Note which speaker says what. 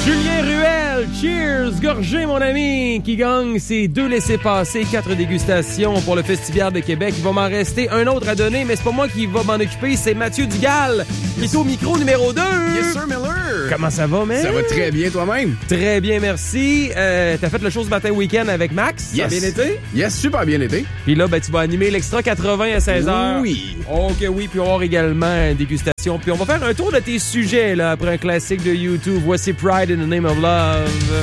Speaker 1: Julien Ruel, cheers, gorgé mon ami, qui gagne ses 2 laissez-passer, 4 dégustations pour le Festival de Québec. Il va m'en rester un autre à donner, mais c'est pas moi qui va m'en occuper, c'est Mathieu Dugal, qui est au micro numéro 2.
Speaker 2: Yes, sir, Miller.
Speaker 1: Comment ça va, man?
Speaker 2: Ça va très bien, toi-même?
Speaker 1: Très bien, merci. T'as fait le show ce matin week-end avec Max?
Speaker 2: Yes.
Speaker 1: Ça a bien été?
Speaker 2: Yes, super bien été.
Speaker 1: Puis là, ben, tu vas animer l'Extra 80 à 16h.
Speaker 2: Oui.
Speaker 1: OK, oui, puis on va avoir également une dégustation. Puis on va faire un tour de tes sujets là, après un classique de YouTube. Voici Pride in the Name of Love.